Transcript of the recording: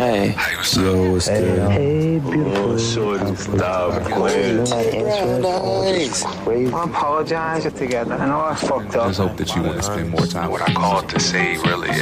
Hey. Hey, what's Yo, up? what's good? Hey, beautiful. Shorty, stop playing. I apologize together. I know I fucked up. I just hope that you want to spend more time What with I called to say really